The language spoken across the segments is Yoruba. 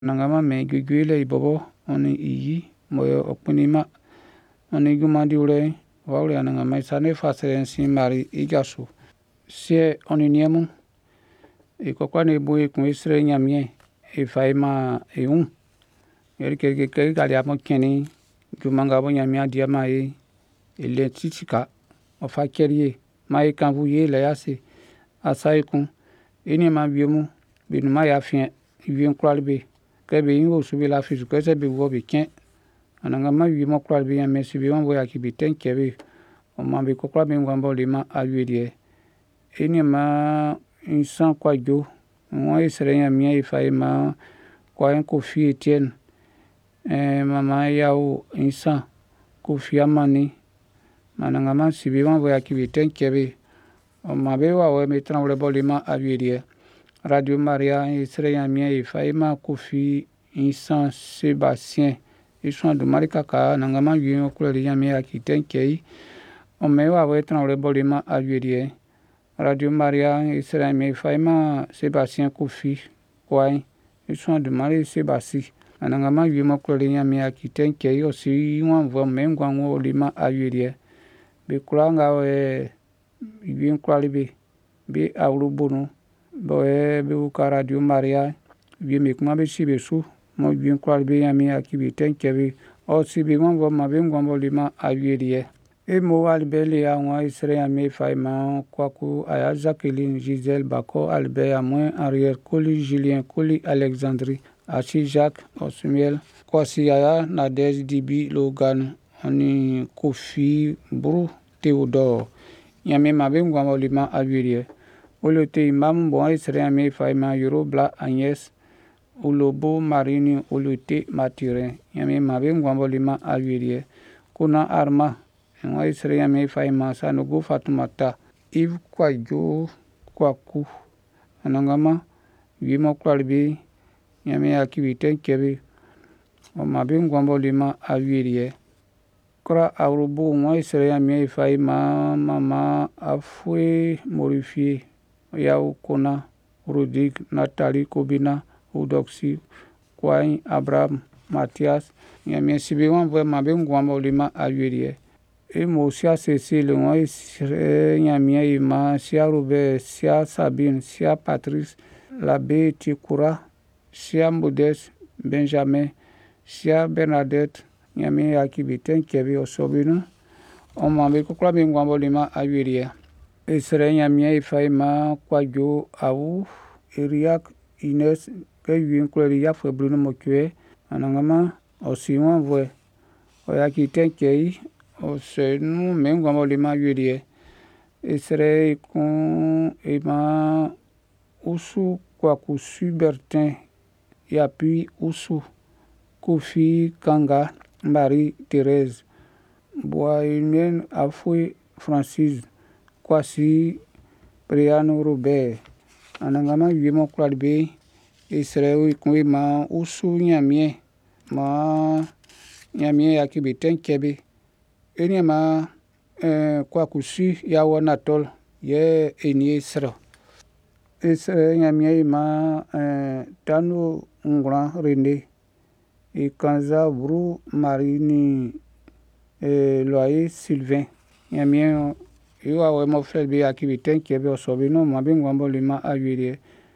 nangama me gwele ibobo oni iyi moyo okpunima oni gumandi ule waule nangama isane fasensi mari igasu sie oni niemu ikokwa ne boye kun isre nyamie ifaima eun yerike kali amo keni gumanga bo nyamia diama ile titika ofa kerie mai kanvu ye le yase asaikun eni ma biemu binuma ya fie vien kwalbe kebe ingo subi la fisu kese be wo be ken ananga ma wi mo kwalbe ya mesi be won bo ya ki be tenkebe o ma be kokwa be ngwambo le ma awiedie eni ma insan kwajo won isere ya mi ifa ma kwa en Kofi Etienne mama yao insan Kofi Amani mananga ma sibi won bo ya ki be tenkebe o ma be wa we me tran le bo le ma awiedie Radio Maria isere ya mi ifa ma Kofi insan Sébastien isun du marikaka nangama wi okure ya mi ya ki tenkei o me wa we tran le bo le ma awiedie Radio Maria isere mi ifa ma Sébastien Kofi kwai isun du mari Sébastien ananga wi mo okure ya mi ya ki tenkei o si won vo me ngwan wo le ma awiedie be kuranga we wi kwalibe be awrubunu bo be ka Radio Maria wi me kuma be sibe su mo wi kwalibe ya mi ya ki be tenkebe o sibe won vo ma be ngwan bo le ma awiedie mo albele awon isere ya mi fa ma kwaku aya Jacqueline Giselle Bako Albert Amoin Ariel Koli Julien Koli Alexandrie Achi Jacques Osumiel Kwasi aya Nadège Dibi Logan oni Kofi Bru Théodore yami ma be ngwan bo le ma awiedie olote imam bo isere ya mi fa ma Yorobla Agnès Ulobo Marini olote Mathurin yami ma be ngwan bo le ma awiedie kuna Arma en isere ya mi fa ma Sanogo Fatoumata Yves Kwajo Kwaku anangama wi mo kwalbe yami ya ki be tenkebe o ma be ngwan bo le ma awiedie kra awrubu mo isere ya mi fa ma mama Afwe Morifie ya ukona Rodig Nathalie Kobina Udoxi Kwai Abraham Mathias yami sibe won vo ma be ngwan bo le ma awiedie mo sia Cécile won isere yami ma sia Robert sia Sabine sia Patrice l'abbé Tikura sia Modeste Benjamin sia Bernadette yami ya ki be tenkebe o sobinu o ma be kokla be ngwan bo le ma awiedie isere yami ifa ma kwajo awu Eriak Ines ke wi nkwere ya fwe Bruno Mokwe anangama o si won vo o ya ki tenkei o se nu me ngwan bo le ma awiedie isere kun ma usu kwaku Subertin ya puis usu Kofi Kanga Marie Thérèse Boaimien Afwe Francis Kwasi Priano Robert anangama wi mo kwalbe isere kun ma usu nyamie ma nyamie ya ki be tenkebe eni ma kwaku su ya wonatol ye eni isre nyamie ma Tano Ngran René Ikanza Bru Marini Loyer Sylvain yami iwa we mo frère be ya ki be tenkebe o sobinu ma be ngwan bo le ma awiedie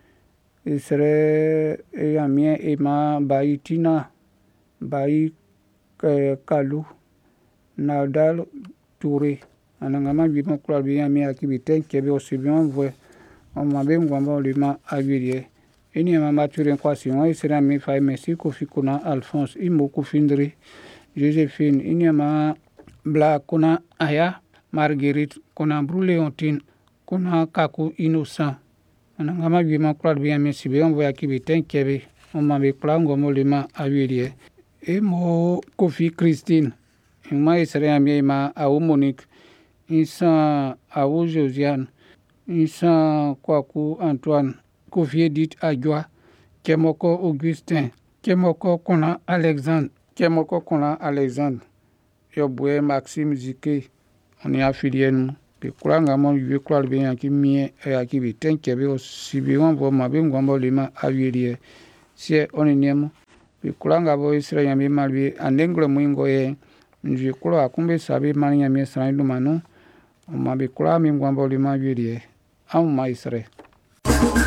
isere yami ma Baitina Bai Kalu Nadal Touré anangama wi mo kwalbe yami ya ki be tenkebe o sibion vo o ma be ngwan bo le ma awiedie eni ma Mathurin Kwasi won isere mi fa Merci Kofi Kuna Alphonse Imo Kofindri Joséphine eni ma Bla Kuna Aya Marguerite Kuna Bru Leontine Kuna Kaku Innocent anangama wi mo kwalbe yami sibion vo ya ki be tenkebe o ma be klango mo le ma awiedie mo Kofi Christine ma isere yami ma Awu Monique insan Awu Josiane insan Kwaku Antoine Kofi Edith Adjoa Kemoko Augustin Kemoko Kuna Alexandre Yobwe Maxime Zike oni afilienu be kuranga mo wi kwalbe ya ki mie ya ki be tenkebe o sibi won vo ma be ngwan bo le ma awiedie sie oni niemu bi kulanga bo Israel yambi malbi andengro muingo ye nji kulo akumbe sabi mani yami sran lumanu ma bi kula mi ngwambo lima bi die am ma Israel